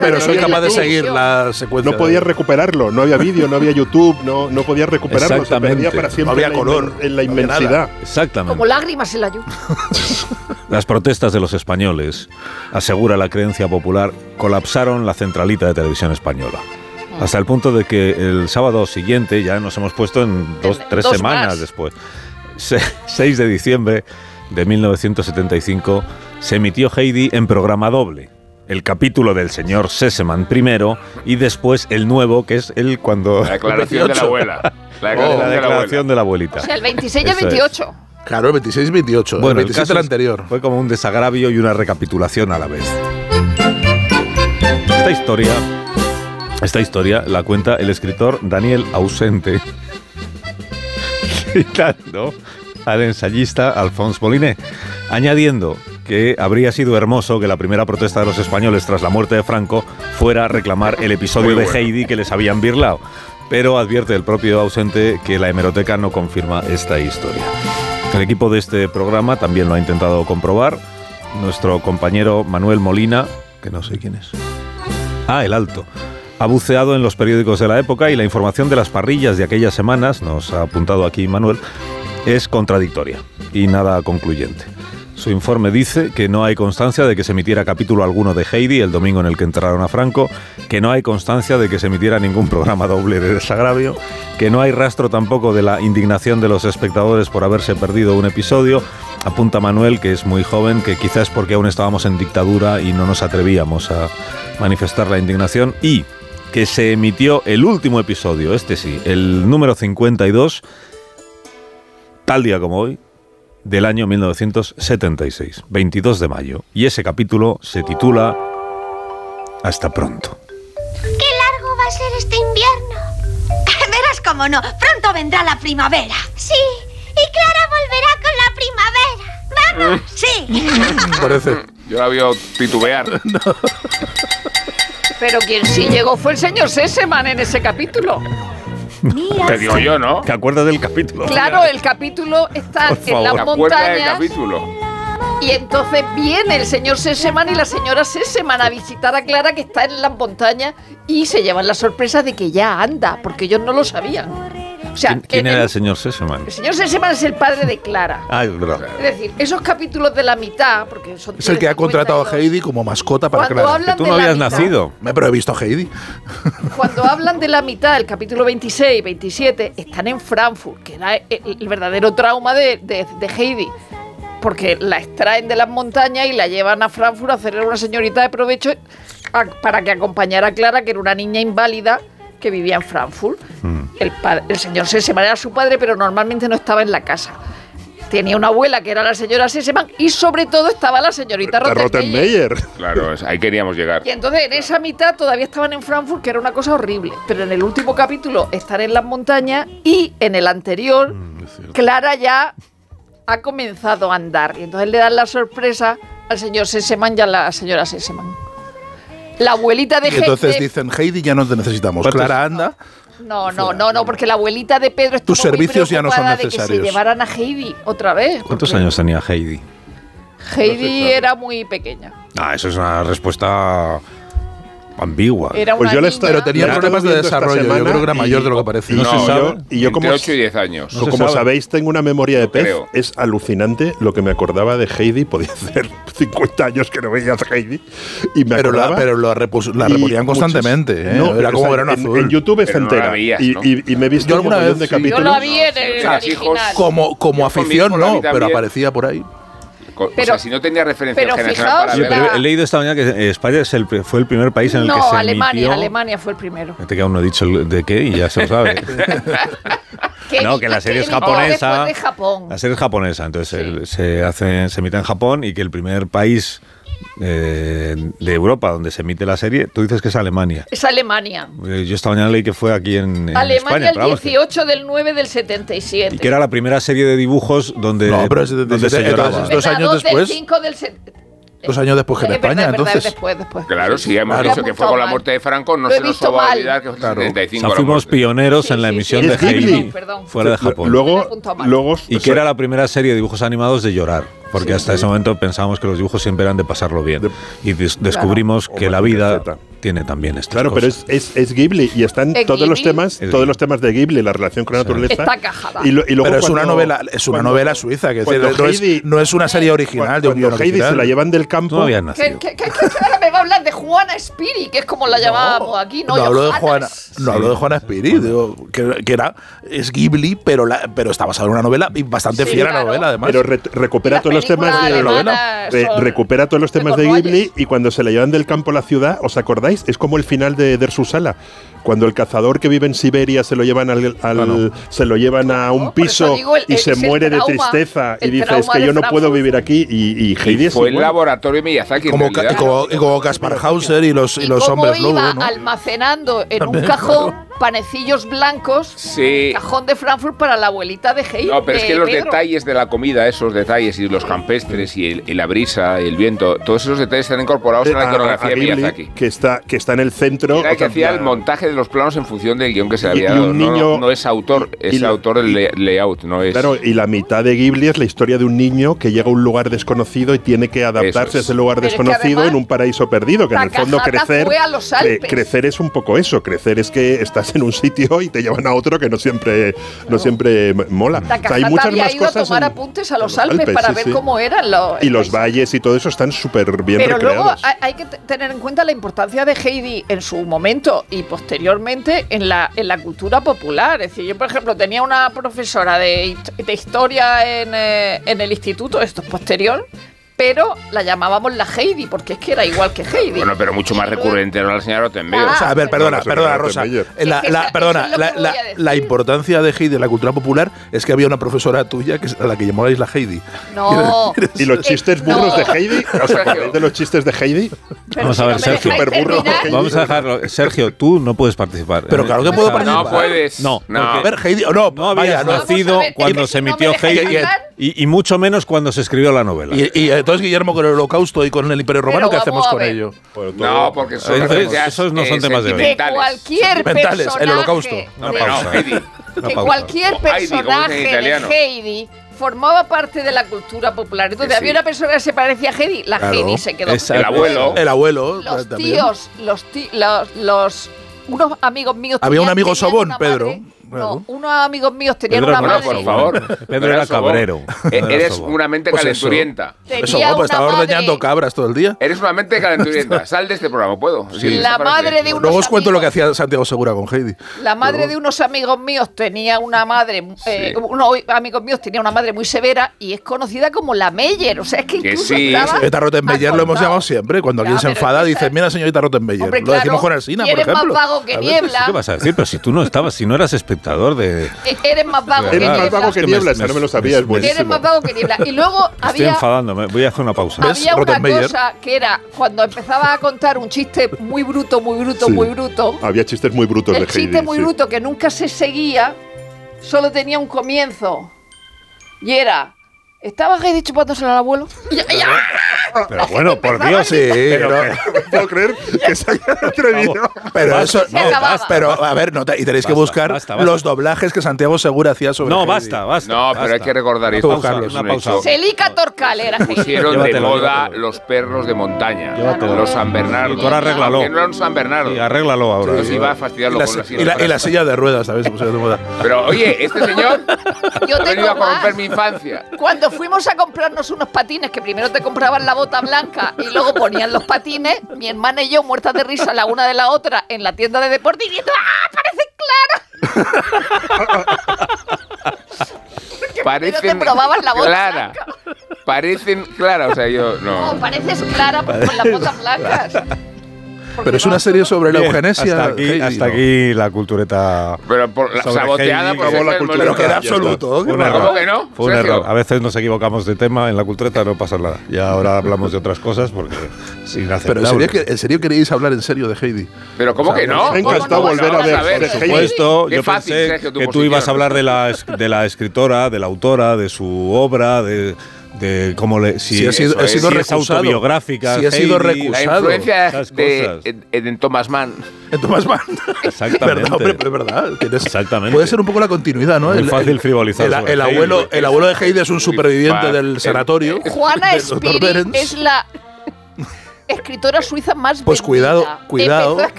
Pero soy había capaz de televisión. seguir la secuencia. No podías recuperarlo, no había vídeo, no había YouTube, no podías recuperarlo, se perdía para siempre No había en la color, en la no había inmensidad. nada. Exactamente. Como lágrimas en la lluvia. Las protestas de los españoles, asegura la creencia popular, colapsaron la centralita de Televisión Española. Hasta el punto de que el sábado siguiente, ya nos hemos puesto en 3 dos semanas más. después, 6 de diciembre de 1975, se emitió Heidi en programa doble. El capítulo del señor Sesemann primero y después el nuevo, que es el cuando... La declaración de la abuela. La la declaración de la abuelita. O sea, el 26 y el Eso es. 28. Claro, el 26 y 28. Bueno, el 27 caso el es- anterior. Fue como un desagravio y una recapitulación a la vez. Esta historia la cuenta el escritor Daniel Ausente, citando al ensayista Alphonse Molinet, añadiendo que habría sido hermoso que la primera protesta de los españoles tras la muerte de Franco fuera reclamar el episodio de Heidi que les habían birlado. Pero advierte el propio Ausente que la hemeroteca no confirma esta historia. El equipo de este programa también lo ha intentado comprobar. Nuestro compañero Manuel Molina, que no sé quién es. El Alto. Ha buceado en los periódicos de la época y la información de las parrillas de aquellas semanas, nos ha apuntado aquí Manuel, es contradictoria y nada concluyente. Su informe dice que no hay constancia de que se emitiera capítulo alguno de Heidi el domingo en el que enterraron a Franco, que no hay constancia de que se emitiera ningún programa doble de desagravio, que no hay rastro tampoco de la indignación de los espectadores por haberse perdido un episodio. Apunta Manuel, que es muy joven, que quizás porque aún estábamos en dictadura y no nos atrevíamos a manifestar la indignación, y que se emitió el último episodio, este sí, el número 52, tal día como hoy, del año 1976, 22 de mayo. Y ese capítulo se titula Hasta pronto. ¡Qué largo va a ser este invierno! Verás cómo no, pronto vendrá la primavera. Sí, y Clara volverá con la primavera. ¡Vamos! Sí. Parece. Yo la veo titubear. Pero quien sí llegó fue el señor Sesemann en ese capítulo. Mira, Te digo yo, ¿no? ¿Te acuerdas del capítulo? Claro, el capítulo está Por en las favor. La puerta del montañas. capítulo. Y entonces viene el señor Sesemann y la señora Sesemann a visitar a Clara, que está en las montañas, y se llevan la sorpresa de que ya anda, porque ellos no lo sabían. O sea, ¿Quién era el señor Sesemann? el señor Sesemann es el padre de Clara. Es verdad. Es decir, esos capítulos de la mitad, porque son... Es el que ha contratado a 52, Heidi como mascota para Cuando Clara. hablan Tú de no la habías mitad, nacido. Pero he visto a Heidi. Cuando hablan de la mitad, el capítulo 26 y 27, están en Frankfurt, que era el verdadero trauma de Heidi. Porque la extraen de las montañas y la llevan a Frankfurt a hacerle una señorita de provecho para que acompañara a Clara, que era una niña inválida que vivía en Frankfurt. El señor Sesemann era su padre, pero normalmente no estaba en la casa. Tenía una abuela que era la señora Sesemann y sobre todo estaba la señorita Rottenmeier. Rottenmeier. Claro, ahí queríamos llegar. Y entonces en esa mitad todavía estaban en Frankfurt, que era una cosa horrible. Pero en el último capítulo están en las montañas y en el anterior Clara ya ha comenzado a andar. Y entonces le dan la sorpresa al señor Sesemann y a la señora Sesemann. La abuelita de Y entonces Heidi... dicen, Heidi, ya no te necesitamos. ¿Cuántos? Clara, anda. No, porque la abuelita de Pedro estuvo Tus servicios muy ya no son preocupada de que necesarios. se llevaran a Heidi otra vez. ¿Cuántos porque años tenía Heidi? Heidi era muy pequeña. Eso es una respuesta ambigua. Era Pues una yo le niña. estaba- Pero tenía Mira, problemas de estuve viendo esta desarrollo. Yo semana creo que era mayor y- de lo que parecía. No No sé, se sabe. yo como, Entre 8 y 10 años. No se como sabe. sabéis, tengo una memoria de pez. creo. Es alucinante lo que me acordaba de Heidi. Podía hacer 50 años que no veía a Heidi. Y me Pero acordaba. la y reponían constantemente. muchos- ¿eh? No, Era como o sea, verano en, azul. en YouTube es Pero no entera. la veías, y, ¿no? y me he visto Yo alguna un montón vez de sí. Yo capítulos. la vi en el O sea, hijos, original. Como afición, mismo la vi no, pero también. aparecía por ahí. O Pero- sea, si no tenía referencia pero generacional fijaos para Sí, ver. pero he leído esta mañana que España fue el primer país en el que No, se Alemania, emitió... Alemania fue el primero. Fíjate que aún no he dicho de qué y ya se lo sabe. No, que la serie es japonesa. Después de Japón. La serie es japonesa, entonces se emite en Japón y que el primer país de Europa donde se emite la serie, tú dices que es Alemania. Es Alemania. Yo esta mañana leí que fue aquí en Alemania España. el pero vamos, 18 del 9 del 77. y que era la primera serie de dibujos donde, No, pero es de donde se 77, lloraba. entonces, 2 años Del después. 5 del 2 años después que en España, entonces. Después. Claro, sí, hemos Lo he dicho que fue apuntado con la mal. muerte de Franco, no Lo he se nos visto va a mal. olvidar que fue el Claro. 75. O sea, la fuimos muerte. pioneros Sí, en la sí, emisión sí. de Es Ghibli. Heidi Perdón. fuera de Japón. Lo he Luego, apuntado mal. Y que era la primera serie de dibujos animados de llorar, porque hasta ese momento pensábamos que los dibujos siempre eran de pasarlo bien. Y descubrimos O que la Mazinger vida Z. tiene también esto. Claro, pero es Ghibli y están ¿Es todos los Ghibli? temas, todos los temas de Ghibli, la relación con la naturaleza. Está cajada. Y luego Pero es una cuando- novela suiza, que cuando no es una serie original de un guion Cuando Heidi original. se la llevan del campo. No habían nacido. ¿Qué ahora me va a hablar de Juana Spiri, que es como la llamábamos aquí? No, No hablo de Juana, Johannas. no hablo de Juana Spiri, digo, que es Ghibli, pero está basado en una novela y bastante Sí, fiel a la claro. novela, además. Pero recupera Las todos los temas películas de la novela. alemanas son Recupera todos los temas de Cornualles. Ghibli y cuando se la llevan del campo a la ciudad, ¿os acordáis? Es como el final de Der Susala. Cuando el cazador que vive en Siberia se lo llevan se lo llevan a un por eso piso digo, y se es el muere de trauma, tristeza y el dice, es trauma que de yo no puedo Frankfurt. vivir aquí y Heidi es Fue el igual. laboratorio Miyazaki, en realidad. como Kaspar Hauser y los cómo hombres lobo, iba ¿no? almacenando en un También, cajón panecillos blancos, Sí. cajón de Frankfurt para la abuelita de Heidi. No, pero es que los Pedro. detalles de la comida, esos detalles y los campestres y la brisa y el viento, todos esos detalles están incorporados en la iconografía de Ghibli, Miyazaki. que está en el centro. Era el que o sea, hacía el montaje de los planos en función del guión que se le Y- había y dado. un No, niño- no es autor, es y- autor del layout, no es. Claro, y la mitad de Ghibli es la historia de un niño que llega a un lugar desconocido y tiene que adaptarse Eso a es. ese lugar Pero es que desconocido además, en un paraíso perdido, que en el fondo Takahata crecer, fue a los Alpes. crecer es un poco eso, crecer es que estás en un sitio y te llevan a otro que no siempre mola. O sea, hay Takahata muchas había más ido a cosas tomar en- apuntes a los en Alpes para sí, ver sí. cómo eran los Y los valles y todo eso están súper bien Pero luego recreados. hay que tener en cuenta la importancia de Heidi en su momento y posteriormente en la cultura popular. Es decir, yo, por ejemplo, tenía una profesora de historia en el instituto, esto es posterior, pero la llamábamos la Heidi, porque es que era igual que Heidi. Bueno, pero mucho más Y luego- recurrente era la señora Rottenmeier. Ah, O sea, a ver, perdona, No, perdona, no, Rosa. Rottenmeier. La, Es que la- eso perdona, es lo que voy a decir. la importancia de Heidi en la cultura popular es que había una profesora tuya que a la que llamabais la Heidi. No. Y los chistes burros no. de Heidi, ¿os acordáis de los chistes de Heidi? Pero Vamos si a ver, no me Sergio. dejáis Superburro. terminar. Vamos a dejarlo. Sergio, tú no puedes participar. Pero claro que puedo participar. No puedes. No, no. A ver, Heidi, o no, No habías vaya, no. Vamos nacido a ver, cuando es que se si no emitió me dejáis Heidi hablar- y mucho menos cuando se escribió la novela. Y entonces Guillermo con el Holocausto y con el Imperio Romano, ¿qué Pero hacemos vamos a con ver. ello? No, porque son Esos- referencias, esos no son temas de hoy. Que sentimentales. cualquier Sentimentales, el personaje Holocausto. Una de- pausa. No, Heidi. Una que pausa. cualquier O Heidi, como dicen en personaje italiano. de Heidi formaba parte de la cultura popular. Entonces Sí. había una persona que se parecía a Heidi, la Claro. Heidi se quedó. Esa- El abuelo. El abuelo. Los también. tíos, unos amigos míos Había un tenían- amigo tenían sobón, una Pedro. madre- Claro. No, unos amigos míos tenían Pedro una no Bueno, era madre. por sobón. favor. Pedro era sobón. cabrero. Eres sobón. una mente Pues eso. calenturienta. Tenía Eso, guapo, una estaba madre- ordeñando cabras todo el día. Eres una mente calenturienta. Sal de este programa, ¿puedo? Sí, La esa frase. madre de unos Luego os cuento lo que amigos- hacía Santiago Segura con Heidi. La madre de unos amigos míos tenía una madre, unos amigos míos tenía una madre muy severa y es conocida como la Meyer. O sea, es que Que incluso sí. estaba Señorita Rottenmeier lo hemos acotado. llamado siempre. Cuando Ya, alguien se pero enfada, es que dice, esa- mira, señorita Rottenmeier. Hombre, Lo claro, decimos con Alsina, y por eres ejemplo. más vago que A ver, niebla. ¿qué vas a decir? Pero si tú no estabas, si no eras espectador de... Eres más vago que Eres verdad. más niebla. vago que Es que niebla, esa no me lo sabía, es me- Eres buenísimo. más vago que niebla. Y luego Estoy había, enfadándome. Voy a hacer una pausa. ¿Ves? había una Rottenmeier. cosa que era cuando empezaba a contar un chiste muy bruto, Sí. muy bruto. Había chistes muy brutos de El Heidi. chiste muy sí. bruto que nunca se seguía, solo tenía un comienzo. Y era, ¿estaba Heidi chupándose al abuelo? Pero bueno, por Dios. Sí, pero, No puedo creer que se haya atrevido. pero eso. Se acababa. Pero, a ver, y tenéis que Basta, buscar basta, basta. los doblajes que Santiago Segura hacía sobre No, Heidi. basta, basta. No, pero hay basta. que recordar Una esto. pausa, es una un pausa. hecho. Celica Torcal era Heidi. Pusieron de Llévatelo, moda llévatelo. los perros de montaña, Llévatelo. los San Bernardo. Y tú ahora arréglalo. Que no eran San Bernardo. Sí, arréglalo ahora. Entonces iba a fastidiarlo con la Y la silla de ruedas, ¿sabes? Se pusieron de moda. Pero oye, este señor Yo ha venido tengo a corromper más. mi infancia. Cuando fuimos a comprarnos unos patines, que primero te compraban la bota blanca y luego ponían los patines, mi hermana y yo, muertas de risa la una de la otra, en la tienda de deporte, diciendo ¡ah, parece Clara! Parecen te probaban la bota clara. blanca. Parecen clara, o sea, yo no. No, pareces Clara con las botas blancas. Porque Pero es una no, serie sobre la Bien, eugenesia. Hasta aquí, Heidi, hasta ¿no? aquí la cultureta. Pero por la Sobre saboteada Heidi, por acabó la Sergio cultura. Pero que era Hermoso. Ya está. absoluto. Fue un ¿qué error. ¿Cómo que no? Fue un Sergio. error. A veces nos equivocamos de tema en la cultureta, no pasa nada. Y ahora hablamos de otras cosas porque es Pero inaceptable. ¿en serio queréis hablar en serio de Heidi? Pero ¿cómo que no? me ha encantado ¿Cómo no? volver a Vamos ver Por Heidi. supuesto, Qué yo fácil, pensé Sergio, tu que tú posición. ibas a hablar de la escritora, de la autora, de su obra, de cómo le Si ha sido eso es. si es recusado. autobiográfica. Si ha sido Heidi, La recusado. influencia esas de cosas. en Thomas Mann. En Thomas Mann. Exactamente. ¿Verdad, hombre? Pero es verdad. Exactamente. Puede ser un poco la continuidad, ¿no? Muy fácil frivolizar sobre el Heidi. abuelo de Heidi es un superviviente del sanatorio. Juana del Dr. Spiri Behrens. es la escritora suiza más Pues vendida. cuidado. Empezó a